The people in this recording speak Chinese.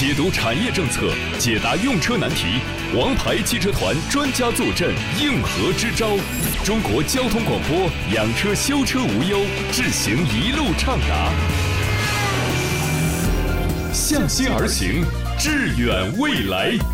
解读产业政策，解答用车难题，王牌汽车团专家坐镇，应和支招。中国交通广播，养车修车无忧，智行一路畅达。向心而行，致远未来。